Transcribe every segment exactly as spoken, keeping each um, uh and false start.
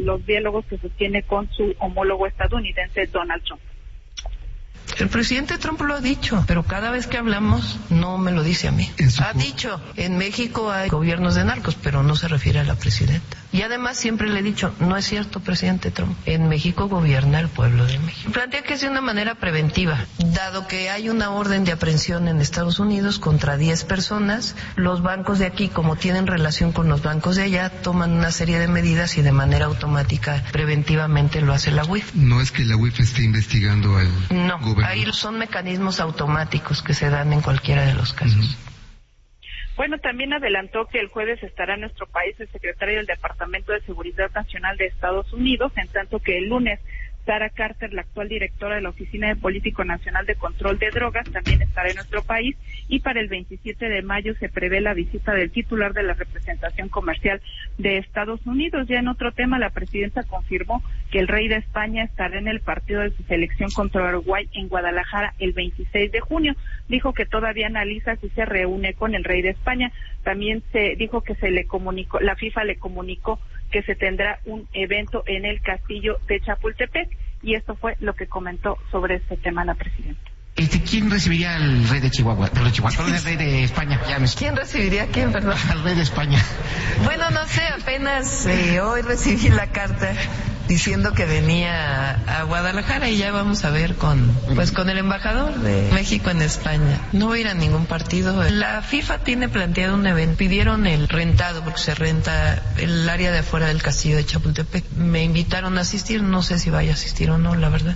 los diálogos que sostiene con su homólogo estadounidense Donald Trump. El presidente Trump lo ha dicho, pero cada vez que hablamos no me lo dice a mí. Ha dicho, en México hay gobiernos de narcos, pero no se refiere a la presidenta. Y además siempre le he dicho, no es cierto, presidente Trump, en México gobierna el pueblo de México. Plantea que es de una manera preventiva, dado que hay una orden de aprehensión en Estados Unidos contra diez personas, los bancos de aquí, como tienen relación con los bancos de allá, toman una serie de medidas y de manera automática, preventivamente lo hace la U I F. No es que la U I F esté investigando al no, gobierno. Ahí son mecanismos automáticos que se dan en cualquiera de los casos. Uh-huh. Bueno, también adelantó que el jueves estará en nuestro país el secretario del Departamento de Seguridad Nacional de Estados Unidos, en tanto que el lunes Sara Carter, la actual directora de la Oficina de Político Nacional de Control de Drogas, también estará en nuestro país, y para el veintisiete de mayo se prevé la visita del titular de la representación comercial de Estados Unidos. Ya en otro tema, la presidenta confirmó que el rey de España estará en el partido de su selección contra Uruguay en Guadalajara el veintiséis de junio. Dijo que todavía analiza si se reúne con el rey de España. También se dijo que se le comunicó, la FIFA le comunicó que se tendrá un evento en el castillo de Chapultepec, y esto fue lo que comentó sobre este tema la presidenta. Este, ¿quién recibiría al rey de Chihuahua? Pero de Chihuahua, el rey de España. Ya me... ¿Quién recibiría a quién, perdón? Al rey de España. Bueno, no sé, apenas eh, hoy recibí la carta diciendo que venía a Guadalajara y ya vamos a ver con pues con el embajador de México en España. No voy a ir a ningún partido. La FIFA tiene planteado un evento. Pidieron el rentado porque se renta el área de afuera del castillo de Chapultepec. Me invitaron a asistir, no sé si vaya a asistir o no, la verdad.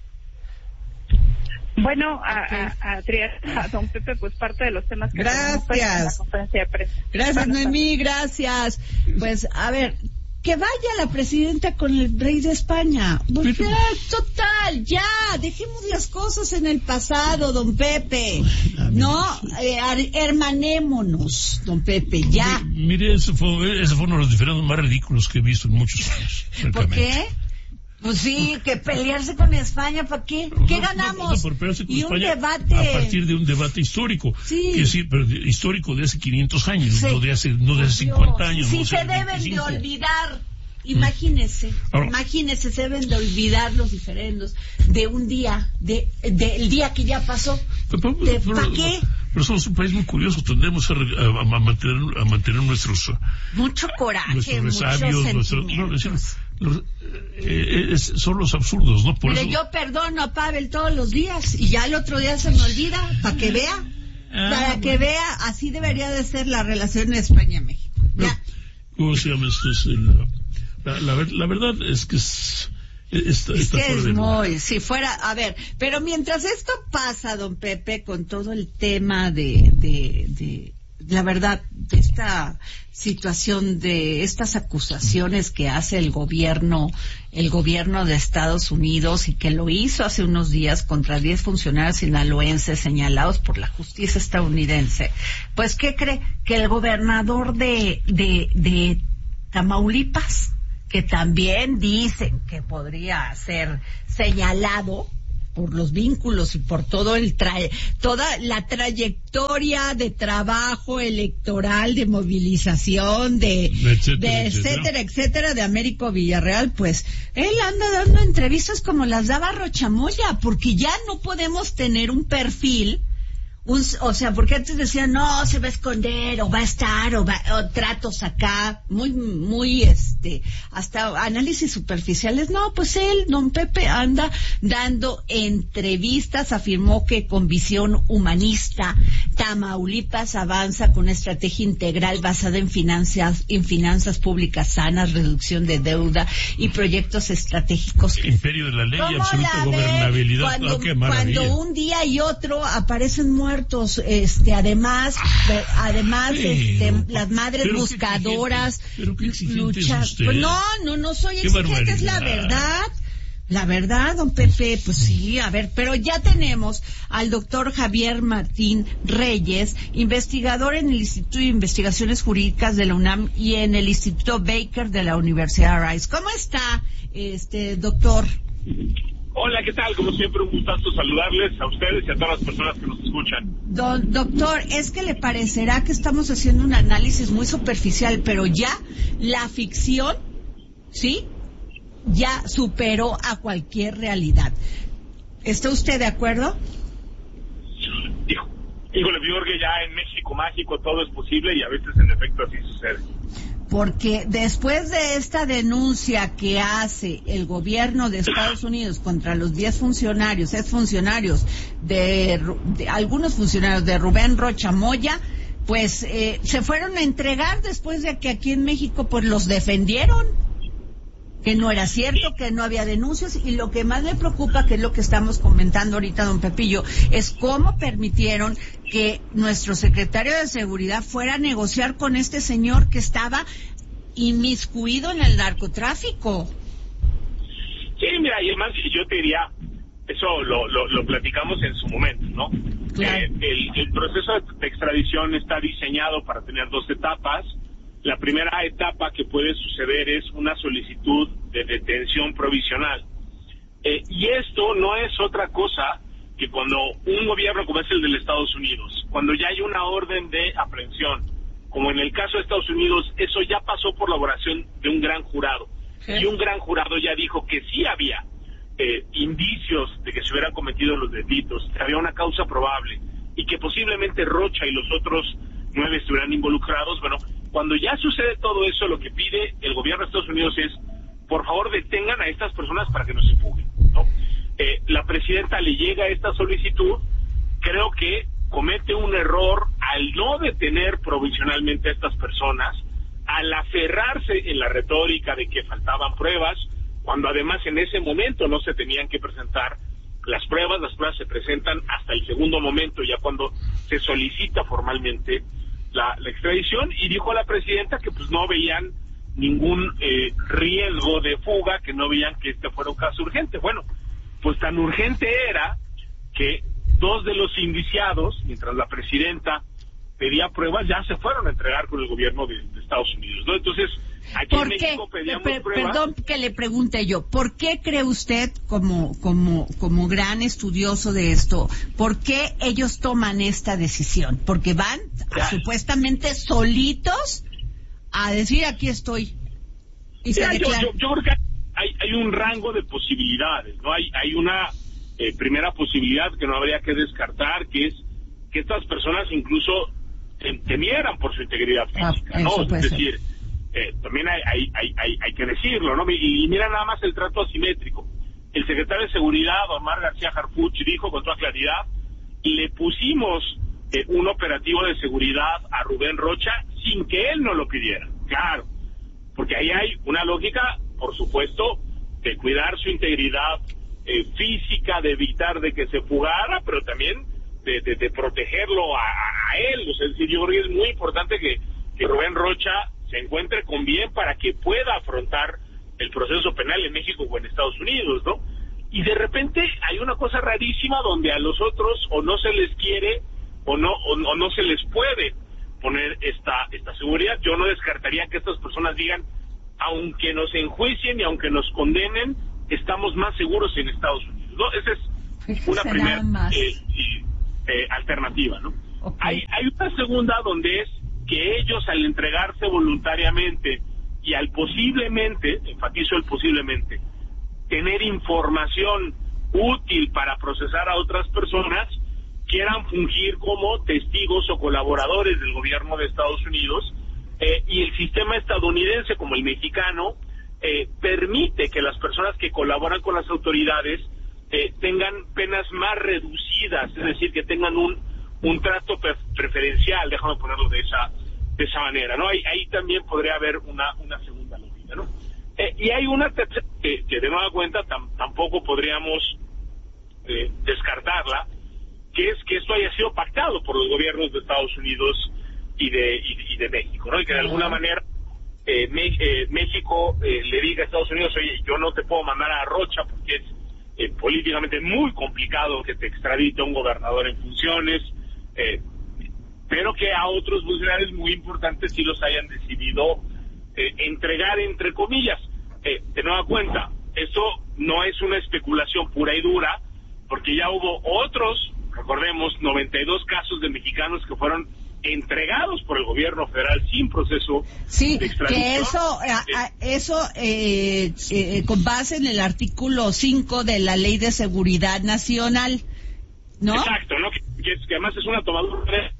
Bueno, a, a, a, a don Pepe, pues parte de los temas que gracias. tenemos en la conferencia de prensa. Gracias, Noemí, gracias. Pues, a ver, que vaya la presidenta con el rey de España. Pues ya, total, ya, dejemos las cosas en el pasado, don Pepe. No, eh, hermanémonos, don Pepe, ya. Mire, ese fue, ese fue uno de los diferentes más ridículos que he visto en muchos años. ¿Por qué? Pues sí, que pelearse con España, ¿para qué? ¿Qué no, ganamos? No, no, con y España un debate... a partir de un debate histórico. Sí. Que sí, pero de, histórico de hace quinientos años, sí. no de hace, no de hace Dios. cincuenta años. Sí, no se deben veinticinco. De olvidar. Imagínese, Ahora, imagínese, se deben de olvidar los diferendos de un día, de del día que ya pasó. ¿Para qué? Pero somos un país muy curioso, tendemos a, a, a mantener a mantener nuestros mucho coraje, nuestros resabios, nuestros no, decir, los, eh, es, son los absurdos, ¿no? Por Mire, eso... yo perdono a Pavel todos los días y ya el otro día se me olvida, para que vea, ah, para bueno. que vea, así debería de ser la relación España-México. Ya. ¿Cómo se llama esto? Es el, la, la, la verdad es que es... Está, es está que es muy, si fuera, a ver, pero mientras esto pasa, don Pepe, con todo el tema de, de, de, la verdad, de esta situación, de estas acusaciones que hace el gobierno, el gobierno de Estados Unidos y que lo hizo hace unos días contra diez funcionarios sinaloenses señalados por la justicia estadounidense, pues, ¿qué cree? Que el gobernador de, de, de Tamaulipas, que también dicen que podría ser señalado por los vínculos y por todo el tra- toda la trayectoria de trabajo electoral, de movilización, de etcétera, de etcétera, etcétera, etcétera, de Américo Villarreal, pues él anda dando entrevistas como las daba Rochamoya, porque ya no podemos tener un perfil. Un, o sea, porque antes decían, no, se va a esconder, o va a estar, o, va, o tratos acá, muy, muy, este, hasta análisis superficiales. No, pues él, don Pepe, anda dando entrevistas, afirmó que con visión humanista, Tamaulipas avanza con una estrategia integral basada en finanzas, en finanzas públicas sanas, reducción de deuda y proyectos estratégicos. Imperio de la ley y absoluta gobernabilidad. Cuando, oh, qué maravilla. Cuando un día y otro aparecen muertos. Este, además, además, pero, este, las madres buscadoras, pero qué exigente luchar. es usted. Pues no, no, no soy exigente, es la verdad. La verdad, don Pepe, pues sí, a ver, pero ya tenemos al doctor Javier Martín Reyes, investigador en el Instituto de Investigaciones Jurídicas de la UNAM y en el Instituto Baker de la Universidad Rice. ¿Cómo está, este, doctor? Hola, ¿qué tal? Como siempre, un gustazo saludarles a ustedes y a todas las personas que nos escuchan. Don, doctor, es que le parecerá que estamos haciendo un análisis muy superficial, pero ya la ficción, ¿sí? ya superó a cualquier realidad. ¿Está usted de acuerdo? Hijo, híjole, Jorge, ya en México mágico todo es posible y a veces en efecto así sucede. Porque después de esta denuncia que hace el gobierno de Estados Unidos contra los diez funcionarios, exfuncionarios de, de algunos funcionarios de Rubén Rocha Moya, pues eh, se fueron a entregar después de que aquí en México pues los defendieron, que no era cierto, que no había denuncias, y lo que más le preocupa, que es lo que estamos comentando ahorita, don Pepillo, es cómo permitieron que nuestro secretario de Seguridad fuera a negociar con este señor que estaba inmiscuido en el narcotráfico. Sí, mira, y además yo te diría, eso lo, lo, lo platicamos en su momento, ¿no? Claro. Eh, el, el proceso de extradición está diseñado para tener dos etapas. La primera etapa que puede suceder es una solicitud de detención provisional. Eh, y esto no es otra cosa que cuando un gobierno como es el de los Estados Unidos, cuando ya hay una orden de aprehensión, como en el caso de Estados Unidos, eso ya pasó por la elaboración de un gran jurado. ¿Sí? Y un gran jurado ya dijo que sí había eh, indicios de que se hubieran cometido los delitos, que había una causa probable y que posiblemente Rocha y los otros nueve estuvieran involucrados. Bueno, cuando ya sucede todo eso, lo que pide el gobierno de Estados Unidos es, por favor, detengan a estas personas para que no se fuguen, ¿no? Eh, la presidenta le llega esta solicitud, creo que comete un error al no detener provisionalmente a estas personas, al aferrarse en la retórica de que faltaban pruebas, cuando además en ese momento no se tenían que presentar las pruebas. Las pruebas se presentan hasta el segundo momento, ya cuando se solicita formalmente la, la extradición, y dijo a la presidenta que pues no veían ningún eh, riesgo de fuga, que no veían que este fuera un caso urgente. Bueno, pues tan urgente era que dos de los indiciados, mientras la presidenta pedía pruebas, ya se fueron a entregar con el gobierno de, de Estados Unidos, ¿no? Entonces, aquí en México pedíamos Pe- pruebas. Perdón que le pregunte yo, ¿por qué cree usted, como, como, como gran estudioso de esto, por qué ellos toman esta decisión? Porque van a, supuestamente solitos a decir, aquí estoy. Y Mira, se yo, declaran. yo, yo creo que hay, hay un rango de posibilidades, ¿no? Hay, hay una eh, primera posibilidad que no habría que descartar, que es que estas personas incluso tem- temieran por su integridad física, ah, ¿no? Es ser. decir, eh, también hay, hay, hay, hay, hay que decirlo, ¿no? Y, y mira nada más el trato asimétrico. El secretario de Seguridad, Omar García Harfuch, dijo con toda claridad, le pusimos eh, un operativo de seguridad a Rubén Rocha sin que él nos lo pidiera. Claro, porque ahí hay una lógica, por supuesto, de cuidar su integridad eh, física, de evitar de que se fugara, pero también de, de, de protegerlo a, a él. O sea, es decir, yo creo que es muy importante que, que Rubén Rocha se encuentre con bien para que pueda afrontar el proceso penal en México o en Estados Unidos, ¿no? Y de repente hay una cosa rarísima donde a los otros o no se les quiere o no o, o no se les puede poner esta esta seguridad. Yo no descartaría que estas personas digan, aunque nos enjuicien y aunque nos condenen, estamos más seguros en Estados Unidos, ¿no? Esa es una primera eh, eh, alternativa, ¿no? Okay. Hay, hay una segunda donde es que ellos, al entregarse voluntariamente y al posiblemente, enfatizo el posiblemente, tener información útil para procesar a otras personas, quieran fungir como testigos o colaboradores del gobierno de Estados Unidos, eh, y el sistema estadounidense, como el mexicano, eh, permite que las personas que colaboran con las autoridades eh, tengan penas más reducidas, es decir, que tengan un un trato preferencial, déjame ponerlo de esa de esa manera, ¿no? Ahí, ahí también podría haber una una segunda lógica, ¿no? Eh, y hay una tercera que, que de nueva cuenta tam, tampoco podríamos eh, descartarla, que es que esto haya sido pactado por los gobiernos de Estados Unidos y de y, y de México, ¿no? Y que de alguna manera eh, me, eh, México eh, le diga a Estados Unidos, oye, yo no te puedo mandar a Rocha porque es eh, políticamente muy complicado que te extradite un gobernador en funciones, eh, pero que a otros funcionarios muy importantes sí los hayan decidido eh, entregar, entre comillas. Eh, de nueva cuenta, eso no es una especulación pura y dura, porque ya hubo otros, recordemos, noventa y dos casos de mexicanos que fueron entregados por el gobierno federal sin proceso sí, de extradición. que eso, a, a, eso eh, eh, con base en el artículo cinco de la Ley de Seguridad Nacional, ¿no? Exacto, ¿no? Que, que, que además es una tomadura de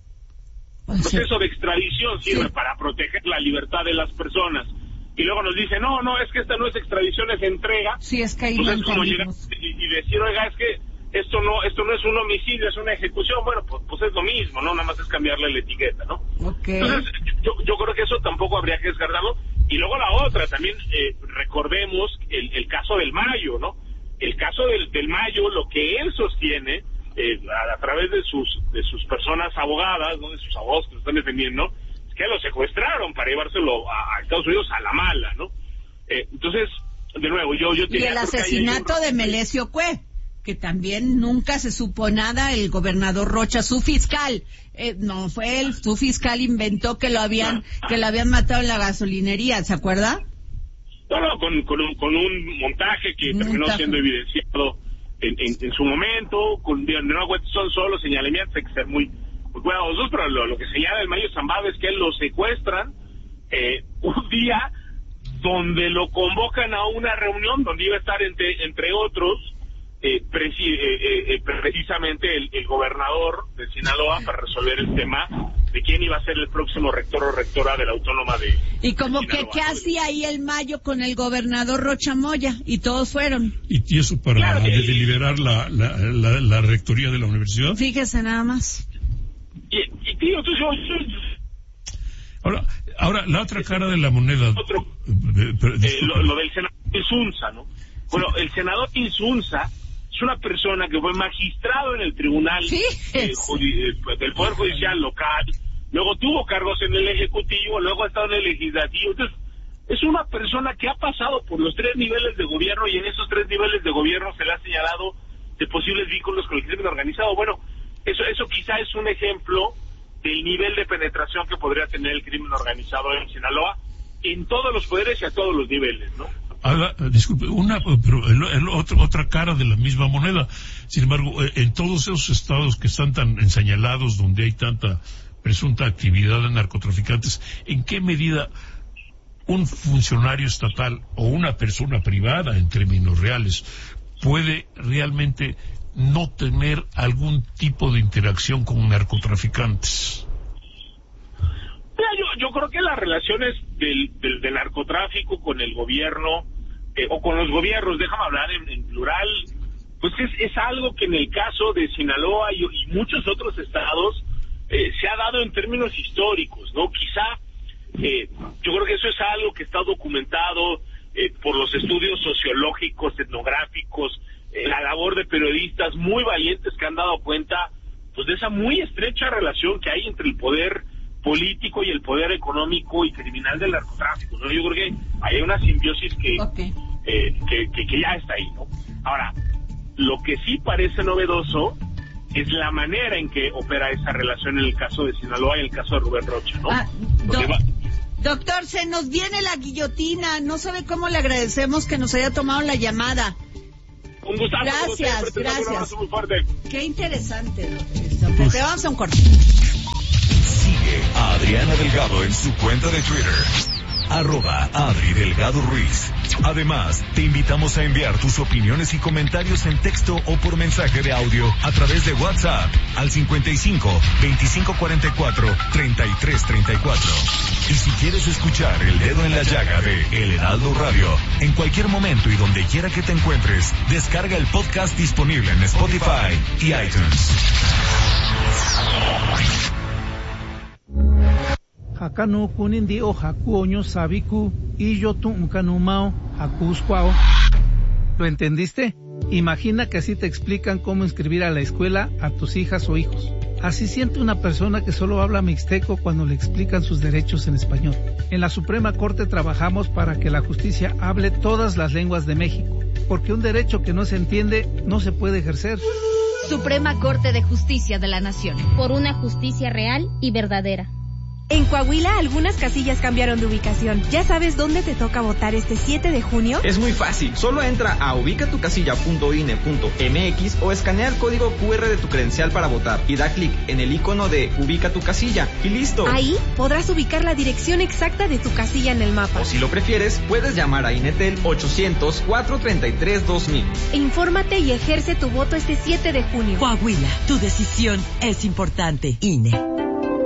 proceso de extradición, sirve sí. para proteger la libertad de las personas. Y luego nos dice, no, no, es que esta no es extradición, es entrega. Sí, es que ahí pues no es como llegar y, y decir, oiga, es que esto no esto no es un homicidio, es una ejecución. Bueno, pues, pues es lo mismo, ¿no? Nada más es cambiarle la etiqueta, ¿no? Okay. Entonces, yo, yo creo que eso tampoco habría que descartarlo. Y luego la otra, también eh, recordemos el, el caso del Mayo, ¿no? El caso del, del Mayo, lo que él sostiene, eh, a, a través de sus de sus personas abogadas, ¿no? De sus abogados que lo están defendiendo, es que lo secuestraron para llevárselo a, a Estados Unidos a la mala, ¿no? Eh, entonces, de nuevo, yo... yo y el asesinato de Melesio Cue, que también nunca se supo nada, el gobernador Rocha, su fiscal, eh, no fue él, su fiscal inventó que lo habían que lo habían matado en la gasolinería, ¿se acuerda? No, no, con, con, un, con un montaje que terminó montaje. siendo evidenciado en, en, en su momento, con, de nuevo, son solo señalamientos, hay que ser muy, muy cuidadosos, pero lo, lo que señala el Mayo Zambada es que él lo secuestran eh, un día donde lo convocan a una reunión donde iba a estar entre, entre otros Eh, preci eh, eh, precisamente el, el gobernador de Sinaloa para resolver el tema de quién iba a ser el próximo rector o rectora de la Autónoma de Y como de que, ¿qué hacía ahí el Mayo con el gobernador Rocha Moya? Y todos fueron. ¿Y, y eso para claro que, deliberar la, la, la, la rectoría de la universidad? Fíjese nada más. Y, y tío, entonces yo... Ahora, ahora, la otra cara de la moneda... Otro, eh, lo, lo del senador Insunza, ¿no? Bueno, el senador Insunza es una persona que fue magistrado en el tribunal ¿Sí? eh, del Poder Judicial local, luego tuvo cargos en el Ejecutivo, luego ha estado en el Legislativo. Entonces, es una persona que ha pasado por los tres niveles de gobierno y en esos tres niveles de gobierno se le ha señalado de posibles vínculos con el crimen organizado. Bueno, eso, eso quizá es un ejemplo del nivel de penetración que podría tener el crimen organizado en Sinaloa en todos los poderes y a todos los niveles, ¿no? Ah, disculpe, una, pero el, el otro, otra cara de la misma moneda. Sin embargo, en todos esos estados que están tan enseñalados, donde hay tanta presunta actividad de narcotraficantes, ¿en qué medida un funcionario estatal o una persona privada, en términos reales, puede realmente no tener algún tipo de interacción con narcotraficantes? Yo, yo creo que las relaciones del, del, del narcotráfico con el gobierno, eh, o con los gobiernos, déjame hablar en, en plural, pues es, es algo que en el caso de Sinaloa y, y muchos otros estados eh, se ha dado en términos históricos, ¿no? Quizá, eh, yo creo que eso es algo que está documentado eh, por los estudios sociológicos, etnográficos, eh, la labor de periodistas muy valientes que han dado cuenta, pues, de esa muy estrecha relación que hay entre el poder político y el poder económico y criminal del narcotráfico, ¿no? Yo creo que hay una simbiosis que, okay. eh, que, que, que ya está ahí, ¿no? Ahora, lo que sí parece novedoso es la manera en que opera esa relación en el caso de Sinaloa y en el caso de Rubén Rocha, ¿no? Ah, do va... Doctor, se nos viene la guillotina, no sabe cómo le agradecemos que nos haya tomado la llamada. Un gustazo. Gracias, gracias. Un abrazo muy fuerte. Qué interesante, doctor. Te vamos a un corte. Sigue a Adriana Delgado en su cuenta de Twitter, arroba Adri Delgado Ruiz. Además, te invitamos a enviar tus opiniones y comentarios en texto o por mensaje de audio a través de WhatsApp al cincuenta y cinco, veinticinco cuarenta y cuatro, treinta y tres treinta y cuatro. Y si quieres escuchar El Dedo en la Llaga de El Heraldo Radio, en cualquier momento y donde quiera que te encuentres, descarga el podcast disponible en Spotify y iTunes. Hakano kunindi o hakuoño sabiku y yo tumkanumao hakuskwao. ¿Lo entendiste? Imagina que así te explican cómo inscribir a la escuela a tus hijas o hijos. Así siente una persona que solo habla mixteco cuando le explican sus derechos en español. En la Suprema Corte trabajamos para que la justicia hable todas las lenguas de México, porque un derecho que no se entiende no se puede ejercer. Suprema Corte de Justicia de la Nación. Por una justicia real y verdadera. En Coahuila, algunas casillas cambiaron de ubicación. ¿Ya sabes dónde te toca votar este siete de junio? Es muy fácil. Solo entra a ubicatucasilla punto i n e punto m x o escanea el código cu erre de tu credencial para votar y da clic en el icono de Ubica tu casilla y listo. Ahí podrás ubicar la dirección exacta de tu casilla en el mapa. O si lo prefieres, puedes llamar a Inetel ochocientos, cuatrocientos treinta y tres, dos mil. Infórmate y ejerce tu voto este siete de junio. Coahuila, tu decisión es importante. I N E.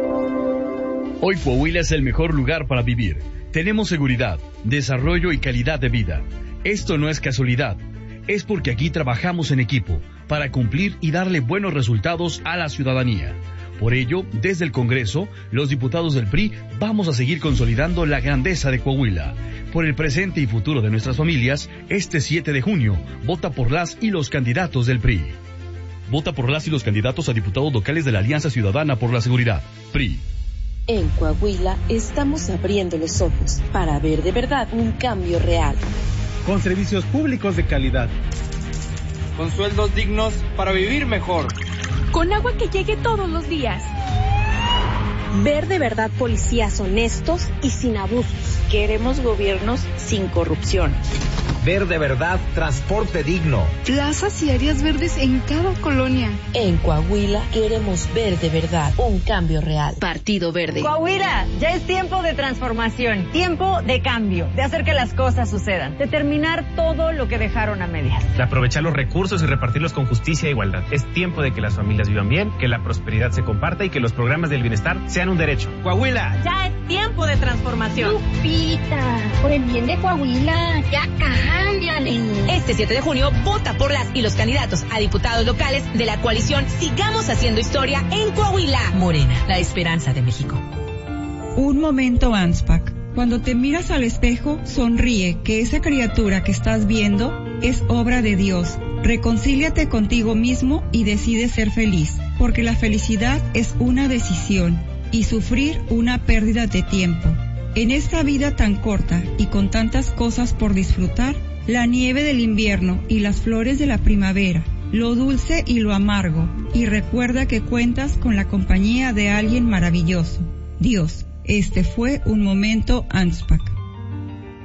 Hoy Coahuila es el mejor lugar para vivir. Tenemos seguridad, desarrollo y calidad de vida. Esto no es casualidad, es porque aquí trabajamos en equipo para cumplir y darle buenos resultados a la ciudadanía. Por ello, desde el Congreso, los diputados del P R I vamos a seguir consolidando la grandeza de Coahuila. Por el presente y futuro de nuestras familias, este siete de junio, vota por las y los candidatos del P R I. Vota por las y los candidatos a diputados locales de la Alianza Ciudadana por la Seguridad, P R I. En Coahuila estamos abriendo los ojos para ver de verdad un cambio real. Con servicios públicos de calidad. Con sueldos dignos para vivir mejor. Con agua que llegue todos los días. Ver de verdad policías honestos y sin abusos. Queremos gobiernos sin corrupción. Ver de verdad transporte digno. Plazas y áreas verdes en cada colonia. En Coahuila queremos ver de verdad un cambio real. Partido Verde. Coahuila, ya es tiempo de transformación, tiempo de cambio, de hacer que las cosas sucedan, de terminar todo lo que dejaron a medias. De aprovechar los recursos y repartirlos con justicia e igualdad. Es tiempo de que las familias vivan bien, que la prosperidad se comparta y que los programas del bienestar sean un derecho. Coahuila. Ya es tiempo de transformación. Lupita, por el bien de Coahuila, ya cámbiale. Este siete de junio, vota por las y los candidatos a diputados locales de la coalición Sigamos Haciendo Historia en Coahuila. Morena, la esperanza de México. Un momento ANSPAC. Cuando te miras al espejo, sonríe, que esa criatura que estás viendo es obra de Dios. Reconcíliate contigo mismo y decide ser feliz, porque la felicidad es una decisión y sufrir una pérdida de tiempo. En esta vida tan corta y con tantas cosas por disfrutar, la nieve del invierno y las flores de la primavera, lo dulce y lo amargo, y recuerda que cuentas con la compañía de alguien maravilloso, Dios. Este fue un momento ANSPAC.